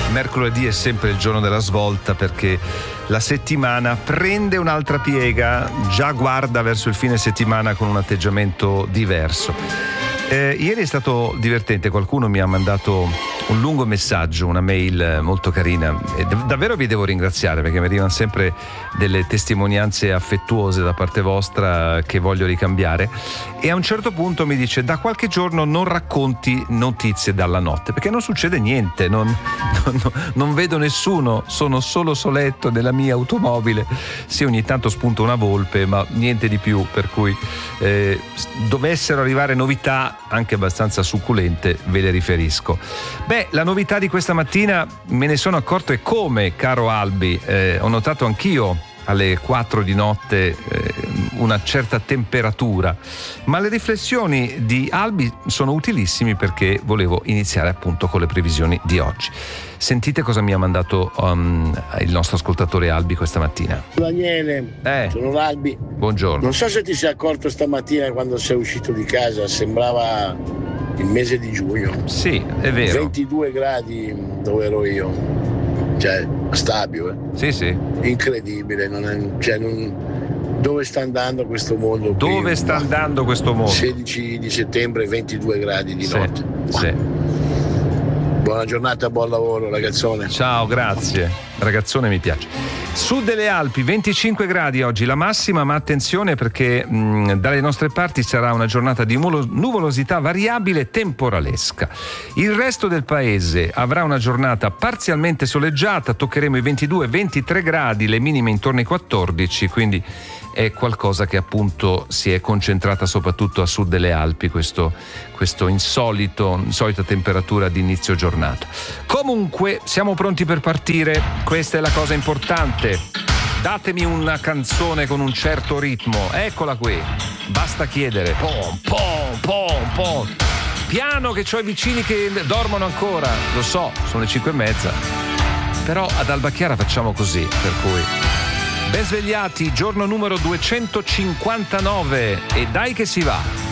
mercoledì è sempre il giorno della svolta, perché la settimana prende un'altra piega, già guarda verso il fine settimana con un atteggiamento diverso. Ieri è stato divertente, qualcuno mi ha mandato un lungo messaggio, una mail molto carina, e davvero vi devo ringraziare, perché mi arrivano sempre delle testimonianze affettuose da parte vostra che voglio ricambiare, e a un certo punto mi dice: da qualche giorno non racconti notizie dalla notte, perché non succede niente, non vedo nessuno, sono solo soletto nella mia automobile, sì, ogni tanto spunta una volpe ma niente di più, per cui dovessero arrivare novità anche abbastanza succulente ve le riferisco. Beh, la novità di questa mattina me ne sono accorto, e come, caro Albi, ho notato anch'io alle 4 di notte una certa temperatura, ma le riflessioni di Albi sono utilissime, perché volevo iniziare appunto con le previsioni di oggi. Sentite cosa mi ha mandato il nostro ascoltatore Albi questa mattina. Daniele, sono Albi. Buongiorno. Non so se ti sei accorto stamattina quando sei uscito di casa, sembrava il mese di giugno. Sì, è vero. 22 gradi dove ero io, cioè a Stabio. Sì. Incredibile, dove sta andando questo mondo? Dove sta andando questo mondo? 16 di settembre, 22 gradi di notte. Sì. Buona giornata, buon lavoro, ragazzone. Ciao, grazie. Ragazzone mi piace. Sud delle Alpi, 25 gradi oggi la massima, ma attenzione, perché dalle nostre parti sarà una giornata di nuvolosità variabile temporalesca. Il resto del paese avrà una giornata parzialmente soleggiata, toccheremo i 22-23 gradi, le minime intorno ai 14, quindi è qualcosa che appunto si è concentrata soprattutto a sud delle Alpi, questo insolita temperatura di inizio giornata. Comunque siamo pronti per partire, questa è la cosa importante. Datemi una canzone con un certo ritmo, eccola qui, basta chiedere. Pom pom pom pom. Piano, che c'ho i vicini che dormono ancora, lo so, sono le 5:30, però ad Alba Chiara facciamo così, per cui ben svegliati, giorno numero 259, e dai che si va.